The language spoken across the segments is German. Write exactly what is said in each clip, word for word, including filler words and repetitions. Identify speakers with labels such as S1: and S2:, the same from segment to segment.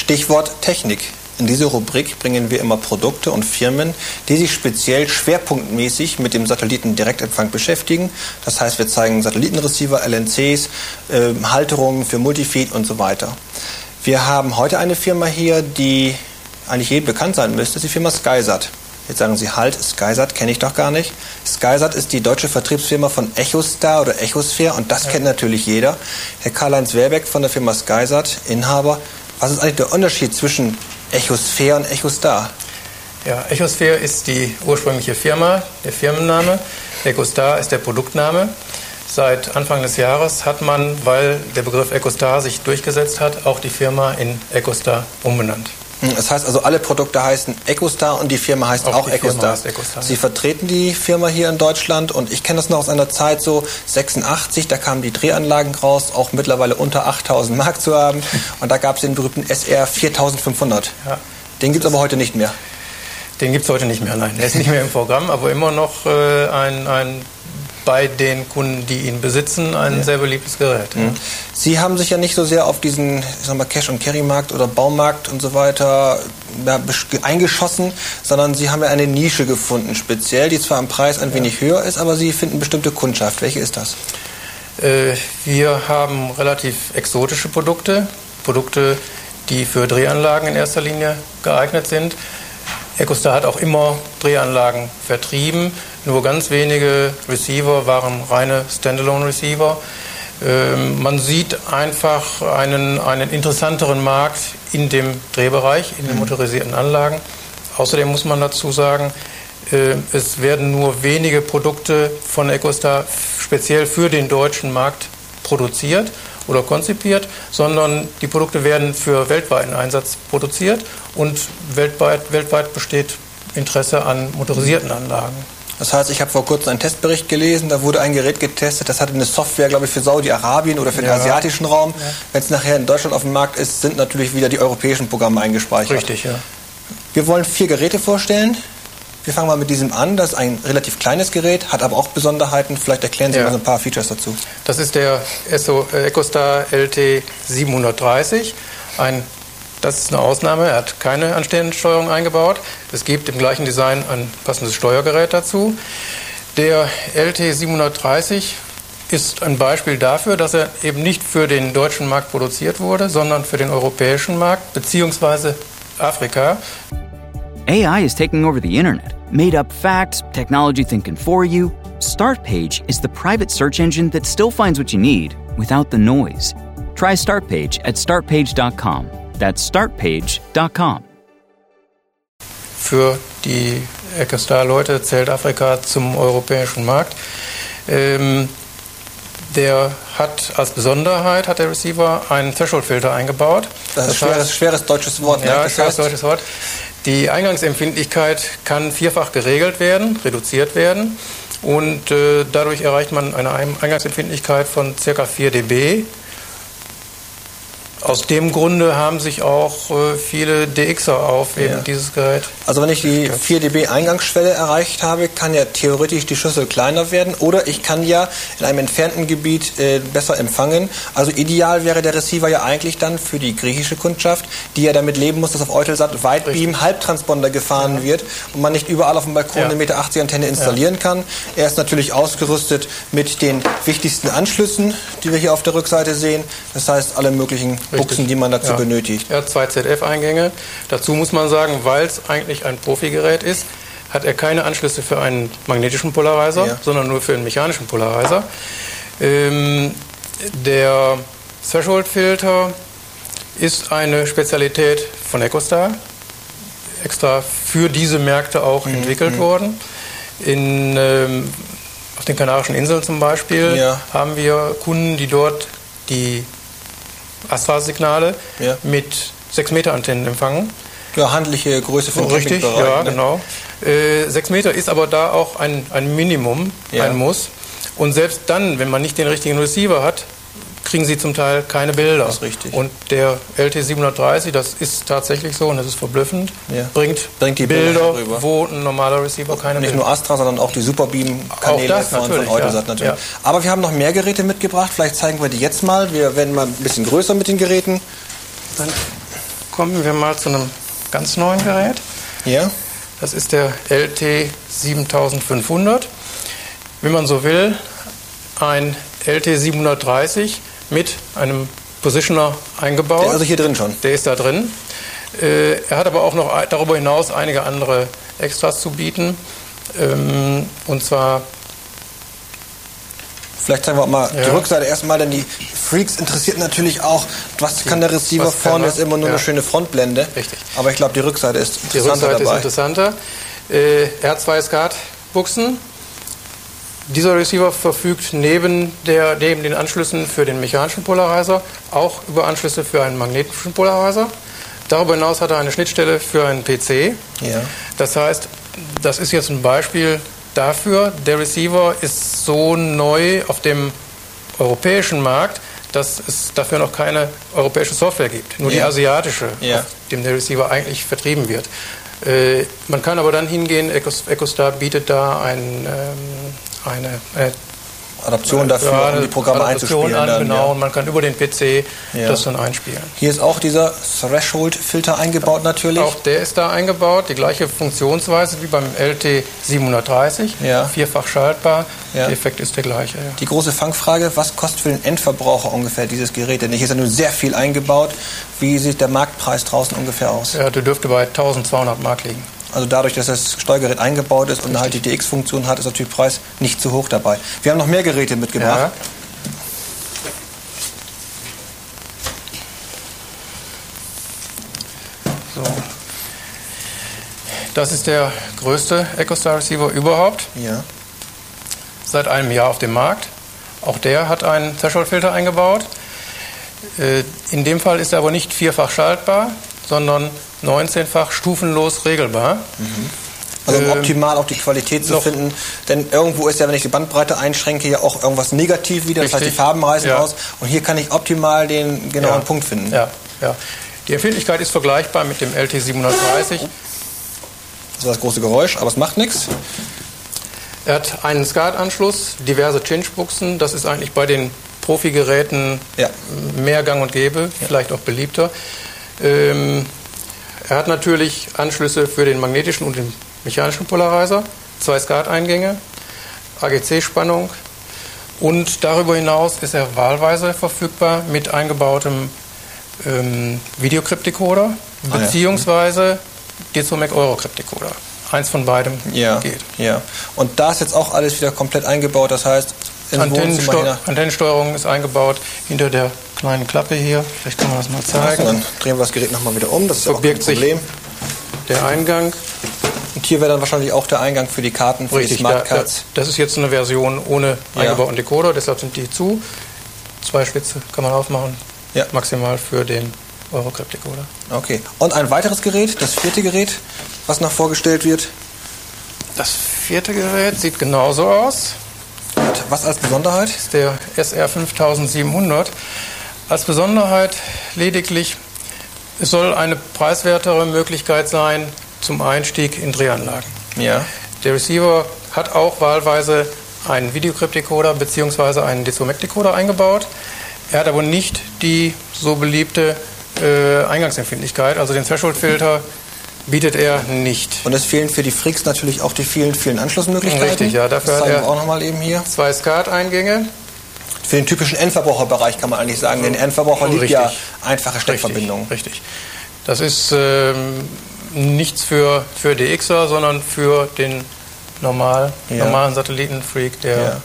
S1: Stichwort Technik. In dieser Rubrik bringen wir immer Produkte und Firmen, die sich speziell schwerpunktmäßig mit dem Satellitendirektempfang beschäftigen. Das heißt, wir zeigen Satellitenreceiver, L N Cs, äh, Halterungen für Multifeed und so weiter. Wir haben heute eine Firma hier, die eigentlich jedem bekannt sein müsste, das ist die Firma SkySat. Jetzt sagen Sie, halt, SkySat kenne ich doch gar nicht. SkySat ist die deutsche Vertriebsfirma von Echostar oder Echosphere und das ja. kennt natürlich jeder. Herr Karl-Heinz Werbeck von der Firma SkySat, Inhaber. Was ist eigentlich der Unterschied zwischen Echosphere und Echostar?
S2: Ja, Echosphere ist die ursprüngliche Firma, der Firmenname. Echostar ist der Produktname. Seit Anfang des Jahres hat man, weil der Begriff Echostar sich durchgesetzt hat, auch die Firma in Echostar umbenannt.
S1: Das heißt also, alle Produkte heißen Echostar und die Firma heißt auch, auch Echostar.
S2: Echostar.
S1: Sie vertreten die Firma hier in Deutschland und ich kenne das noch aus einer Zeit so sechsundachtzig, da kamen die Drehanlagen raus, auch mittlerweile unter achttausend Mark zu haben und da gab es den berühmten S R viertausendfünfhundert. Ja. Den gibt es aber heute nicht mehr.
S2: Den gibt es heute nicht mehr, nein. Der ist nicht mehr im Programm, aber immer noch äh, ein, ein bei den Kunden, die ihn besitzen, ein ja. sehr beliebtes Gerät.
S1: Mhm. Sie haben sich ja nicht so sehr auf diesen ich sag mal, Cash-and-Carry-Markt oder Baumarkt und so weiter ja, eingeschossen, sondern Sie haben ja eine Nische gefunden, speziell, die zwar im Preis ein ja. wenig höher ist, aber Sie finden bestimmte Kundschaft. Welche ist das?
S2: Äh, wir haben relativ exotische Produkte, Produkte, die für Drehanlagen in erster Linie geeignet sind. Echostar hat auch immer Drehanlagen vertrieben. Nur ganz wenige Receiver waren reine Standalone-Receiver. Ähm, man sieht einfach einen, einen interessanteren Markt in dem Drehbereich, in den motorisierten Anlagen. Außerdem muss man dazu sagen, äh, es werden nur wenige Produkte von Echostar speziell für den deutschen Markt produziert oder konzipiert, sondern die Produkte werden für weltweiten Einsatz produziert und weltweit, weltweit besteht Interesse an motorisierten Anlagen.
S1: Das heißt, ich habe vor kurzem einen Testbericht gelesen, da wurde ein Gerät getestet, das hatte eine Software, glaube ich, für Saudi-Arabien oder für den ja. asiatischen Raum. Ja. Wenn es nachher in Deutschland auf dem Markt ist, sind natürlich wieder die europäischen Programme eingespeichert.
S2: Richtig, ja.
S1: Wir wollen vier Geräte vorstellen. Wir fangen mal mit diesem an. Das ist ein relativ kleines Gerät, hat aber auch Besonderheiten. Vielleicht erklären Sie ja. mal so ein paar Features dazu.
S2: Das ist der Echostar L T siebenhundertdreißig. Ein, das ist eine Ausnahme. Er hat keine Anstehendensteuerung eingebaut. Es gibt im gleichen Design ein passendes Steuergerät dazu. Der L T siebenhundertdreißig ist ein Beispiel dafür, dass er eben nicht für den deutschen Markt produziert wurde, sondern für den europäischen Markt bzw. Afrika.
S3: A I is taking over the internet. Made up facts, technology thinking for you. Startpage is the private search engine that still finds what you need without the noise. Try Startpage at startpage dot com. That's startpage dot com.
S2: Für die Echostar-Leute zählt Afrika zum europäischen Markt. Ähm, der hat als Besonderheit, hat der Receiver einen Threshold-Filter eingebaut.
S1: Das ist ein schweres, schweres deutsches Wort.
S2: Ja, das schweres heißt, deutsches Wort. Die Eingangsempfindlichkeit kann vierfach geregelt werden, reduziert werden und äh, dadurch erreicht man eine Eingangsempfindlichkeit von ca. vier dB. Aus dem Grunde haben sich auch äh, viele D Xer auf eben ja. dieses Gerät.
S1: Also wenn ich die vier dB Eingangsschwelle erreicht habe, kann ja theoretisch die Schüssel kleiner werden oder ich kann ja in einem entfernten Gebiet äh, besser empfangen. Also ideal wäre der Receiver ja eigentlich dann für die griechische Kundschaft, die ja damit leben muss, dass auf Eutelsat Weitbeam Halbtransponder gefahren ja. wird und man nicht überall auf dem Balkon ja. eine Meter achtzig Antenne installieren ja. kann. Er ist natürlich ausgerüstet mit den wichtigsten Anschlüssen, die wir hier auf der Rückseite sehen. Das heißt, alle möglichen Buchsen, die man dazu ja. benötigt.
S2: Er hat zwei Z F-Eingänge. Dazu muss man sagen, weil es eigentlich ein Profigerät ist, hat er keine Anschlüsse für einen magnetischen Polarizer, ja. sondern nur für einen mechanischen Polarizer. Ähm, der Threshold-Filter ist eine Spezialität von Echostar, extra für diese Märkte auch mhm. entwickelt mhm. worden. In, ähm, auf den Kanarischen Inseln zum Beispiel ja. haben wir Kunden, die dort die Astra-Signale ja. mit sechs Meter Antennen empfangen.
S1: Ja, handliche Größe für den
S2: Richtig,
S1: Campingbereich.
S2: ja,
S1: ne?
S2: genau. Äh, sechs Meter ist aber da auch ein, ein Minimum, ja. ein Muss. Und selbst dann, wenn man nicht den richtigen Receiver hat, kriegen Sie zum Teil keine Bilder.
S1: Das ist richtig.
S2: Und der L T siebenhundertdreißig, das ist tatsächlich so und das ist verblüffend,
S1: ja.
S2: bringt,
S1: bringt die
S2: Bilder,
S1: Bilder
S2: wo ein normaler Receiver keine
S1: Nicht
S2: Bilder.
S1: nur Astra, sondern auch die Superbeam-Kanäle von, von Eutelsat
S2: ja.
S1: natürlich.
S2: Ja.
S1: Aber wir haben noch mehr Geräte mitgebracht. Vielleicht zeigen wir die jetzt mal. Wir werden mal ein bisschen größer mit den Geräten. Dann
S2: kommen wir mal zu einem ganz neuen Gerät.
S1: Ja.
S2: Das ist der L T siebentausendfünfhundert. Wenn man so will, ein L T siebenhundertdreißig mit einem Positioner eingebaut.
S1: Der ist also hier drin schon?
S2: Der ist da drin. Äh, er hat aber auch noch darüber hinaus einige andere Extras zu bieten. Ähm, und zwar...
S1: Vielleicht zeigen wir auch mal ja. die Rückseite erstmal, denn die Freaks interessiert natürlich auch, was kann der Receiver. Vorne ist immer nur ja. eine schöne Frontblende.
S2: Richtig.
S1: Aber ich glaube, die Rückseite ist interessanter
S2: Die Rückseite
S1: dabei.
S2: ist interessanter. Äh, er hat zwei SCART-Buchsen. Dieser Receiver verfügt neben, der, neben den Anschlüssen für den mechanischen Polarizer auch über Anschlüsse für einen magnetischen Polarizer. Darüber hinaus hat er eine Schnittstelle für einen P C.
S1: Ja.
S2: Das heißt, das ist jetzt ein Beispiel dafür, der Receiver ist so neu auf dem europäischen Markt, dass es dafür noch keine europäische Software gibt. Nur ja. die asiatische,
S1: ja.
S2: auf dem der Receiver eigentlich vertrieben wird. Äh, man kann aber dann hingehen, EchoStar bietet da ein, ähm, eine, eine
S1: Adaption dafür, ja, um die Programme
S2: Adaption
S1: einzuspielen.
S2: An,
S1: dann,
S2: genau,
S1: ja.
S2: und man kann über den P C
S1: ja.
S2: das dann einspielen.
S1: Hier ist auch dieser Threshold-Filter eingebaut natürlich.
S2: Auch der ist da eingebaut, die gleiche Funktionsweise wie beim L T siebenhundertdreißig,
S1: ja.
S2: vierfach schaltbar,
S1: ja.
S2: der Effekt ist der gleiche. Ja.
S1: Die große Fangfrage, was kostet für den Endverbraucher ungefähr dieses Gerät? Denn hier ist ja nun sehr viel eingebaut. Wie sieht der Marktpreis draußen ungefähr aus?
S2: Ja, der dürfte bei eintausendzweihundert Mark liegen.
S1: Also dadurch, dass das Steuergerät eingebaut ist und halt die D X-Funktion hat, ist natürlich der Preis nicht zu hoch dabei. Wir haben noch mehr Geräte mitgebracht.
S2: Ja. So. Das ist der größte EchoStar Receiver überhaupt.
S1: Ja.
S2: Seit einem Jahr auf dem Markt. Auch der hat einen Threshold-Filter eingebaut. In dem Fall ist er aber nicht vierfach schaltbar, sondern neunzehnfach stufenlos regelbar.
S1: Mhm. Also um ähm, optimal auch die Qualität zu finden. Denn irgendwo ist ja, wenn ich die Bandbreite einschränke, ja auch irgendwas negativ wieder. Das heißt, die Farben reißen
S2: ja.
S1: aus. Und hier kann ich optimal den genauen
S2: ja.
S1: Punkt finden.
S2: Ja. Ja. Die Empfindlichkeit ist vergleichbar mit dem L T siebenhundertdreißig.
S1: Das war das große Geräusch, aber es macht nichts.
S2: Er hat einen SCART-Anschluss, diverse Cinch-Buchsen. Das ist eigentlich bei den Profi-Geräten ja. mehr gang und gäbe, ja. vielleicht auch beliebter. Ähm, er hat natürlich Anschlüsse für den magnetischen und den mechanischen Polarizer, zwei SCART-Eingänge, A G C-Spannung und darüber hinaus ist er wahlweise verfügbar mit eingebautem ähm, Videocrypt-Decoder
S1: ah,
S2: beziehungsweise ja. Dezomec-Euro-Crypt-Decoder. Eins von beidem
S1: ja,
S2: geht.
S1: Ja. Und da ist jetzt auch alles wieder komplett eingebaut, das heißt,
S2: Antennensteu Antennensteuerung ist eingebaut hinter der kleinen Klappe hier. Vielleicht kann man das mal zeigen.
S1: Dann drehen wir das Gerät nochmal wieder um. Das ist
S2: verbirgt
S1: auch kein Problem.
S2: Sich der Eingang.
S1: Und hier wäre dann wahrscheinlich auch der Eingang für die Karten, für
S2: Richtig,
S1: die Smartcards.
S2: Da, das ist jetzt eine Version ohne ja. eingebauten Decoder, deshalb sind die zu. Zwei Schlitze kann man aufmachen, ja. maximal für den Eurocrypt-Decoder.
S1: Okay. Und ein weiteres Gerät, das vierte Gerät, was noch vorgestellt wird.
S2: Das vierte Gerät sieht genauso aus.
S1: Was als Besonderheit?
S2: Das ist der S R fünftausendsiebenhundert. Als Besonderheit lediglich, es soll eine preiswertere Möglichkeit sein zum Einstieg in Drehanlagen.
S1: Ja.
S2: Der Receiver hat auch wahlweise einen Videocrypt-Decoder bzw. einen Dezomec-Decoder eingebaut. Er hat aber nicht die so beliebte äh, Eingangsempfindlichkeit, also den Threshold-Filter bietet er nicht.
S1: Und es fehlen für die Freaks natürlich auch die vielen, vielen Anschlussmöglichkeiten.
S2: Richtig, ja. Dafür
S1: das
S2: hat
S1: zeigen
S2: er
S1: wir auch nochmal eben hier.
S2: Zwei SCART-Eingänge.
S1: Für den typischen Endverbraucherbereich kann man eigentlich sagen, denn der Endverbraucher liebt ja einfache Steckverbindungen.
S2: Richtig, richtig. Das ist ähm, nichts für, für D Xer, sondern für den normal,
S1: ja.
S2: normalen Satellitenfreak, der
S1: ja.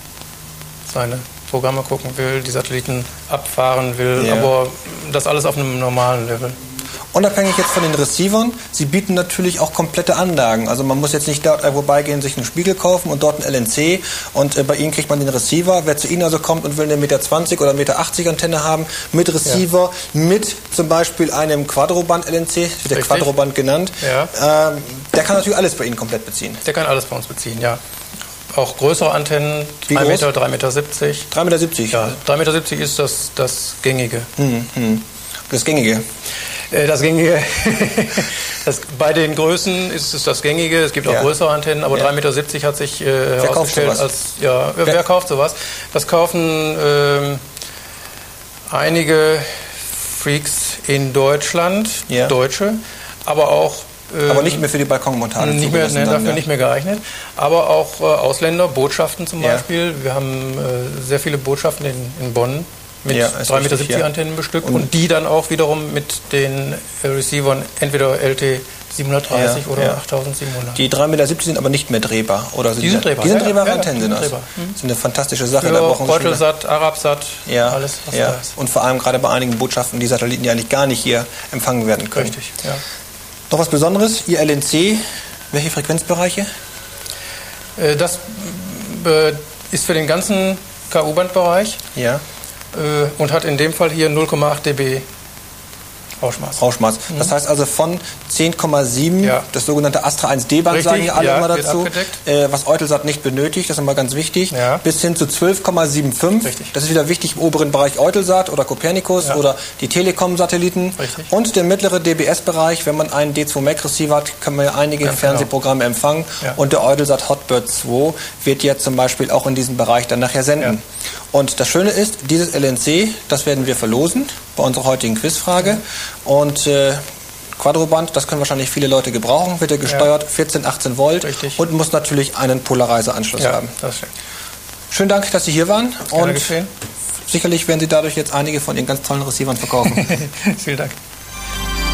S2: seine Programme gucken will, die Satelliten abfahren will,
S1: ja.
S2: aber das alles auf einem normalen Level.
S1: Unabhängig jetzt von den Receivern, sie bieten natürlich auch komplette Anlagen. Also man muss jetzt nicht dort irgendwo beigehen, sich einen Spiegel kaufen und dort ein L N C und äh, bei Ihnen kriegt man den Receiver. Wer zu Ihnen also kommt und will eine Meter zwanzig oder Meter achtzig Antenne haben, mit Receiver, ja. mit zum Beispiel einem Quadroband L N C, wird der Quadroband genannt,
S2: ja.
S1: ähm, der kann natürlich alles bei Ihnen komplett beziehen.
S2: Der kann alles bei uns beziehen, ja. Auch größere Antennen, drei Meter, drei Meter siebzig.
S1: drei Meter siebzig?
S2: Ja, drei Meter siebzig ist das, das Gängige.
S1: Hm, hm. Das Gängige?
S2: Das Gängige, das, bei den Größen ist es das Gängige, es gibt auch ja. größere Antennen, aber ja. drei Meter siebzig hat sich äh, herausgestellt als, ja, wer, wer kauft sowas? Das kaufen ähm, einige Freaks in Deutschland,
S1: ja.
S2: Deutsche, aber auch
S1: äh, aber nicht mehr für die Balkonmontage
S2: nicht mehr, ne, dafür ja. nicht mehr geeignet, aber auch äh, Ausländer, Botschaften zum ja. Beispiel. Wir haben äh, sehr viele Botschaften in, in Bonn mit ja, drei Meter siebzig ja. Antennen bestückt und, und die dann auch wiederum mit den äh, Receivern entweder L T siebenhundertdreißig ja, oder ja. achttausendsiebenhundert.
S1: Die drei Meter siebzig sind aber nicht mehr drehbar, oder? Sind
S2: die sind drehbar.
S1: Die sind drehbare
S2: ja,
S1: Antennen, sind
S2: das.
S1: das. Mhm. Das ist eine fantastische Sache.
S2: Für
S1: da brauchen
S2: Beutelsat, Arabsat,
S1: ja,
S2: alles, was
S1: ja.
S2: da ist.
S1: Und vor allem gerade bei einigen Botschaften, die Satelliten, die eigentlich gar nicht hier empfangen werden können.
S2: Richtig, ja.
S1: Noch was Besonderes, Ihr L N C, welche Frequenzbereiche?
S2: Das ist für den ganzen K U-Band-Bereich
S1: ja.
S2: und hat in dem Fall hier null Komma acht dB Rauschmaß.
S1: Rauschmaß. Mhm. Das heißt also von zehn Komma sieben, ja. das sogenannte Astra eins D-Band, sagen hier alle
S2: ja,
S1: immer dazu, äh, was Eutelsat nicht benötigt, das ist immer ganz wichtig,
S2: ja.
S1: bis hin zu zwölf Komma fünfundsiebzig. Das ist wieder wichtig im oberen Bereich Eutelsat oder Copernicus ja. oder die Telekom-Satelliten. Und der mittlere D B S-Bereich, wenn man einen D zwei Mac Receiver hat, kann man ja einige ja, Fernsehprogramme genau. empfangen. Ja. Und der Eutelsat Hotbird zwei wird ja zum Beispiel auch in diesem Bereich dann nachher senden. Ja. Und das Schöne ist, dieses L N C, das werden wir verlosen bei unserer heutigen Quizfrage. Mhm. Und äh, Quadroband, das können wahrscheinlich viele Leute gebrauchen, wird ja gesteuert, ja. vierzehn, achtzehn Volt. Richtig. Und muss natürlich einen Polarizer-Anschluss
S2: ja,
S1: haben.
S2: Das stimmt.
S1: Schönen Dank, dass Sie hier waren.
S2: Gerne
S1: und
S2: geschehen.
S1: Sicherlich werden Sie dadurch jetzt einige von Ihren ganz tollen Receivern verkaufen.
S2: Vielen Dank.